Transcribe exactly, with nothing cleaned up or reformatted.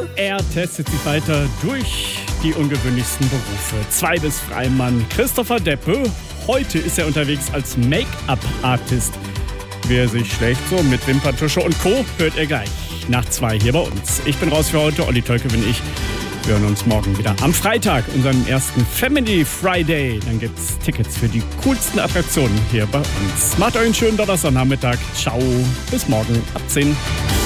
Er testet sich weiter durch die ungewöhnlichsten Berufe. Zweites Freimann Christopher Deppe. Heute ist er unterwegs als Make-up-Artist. Wie er sich schlägt, so mit Wimperntusche und Co. hört er gleich. Nach zwei hier bei uns. Ich bin raus für heute. Olli Tölke bin ich. Wir hören uns morgen wieder am Freitag, unserem ersten Family Friday. Dann gibt's Tickets für die coolsten Attraktionen hier bei uns. Macht euch einen schönen Donnerstagnachmittag. Ciao. Bis morgen ab zehn.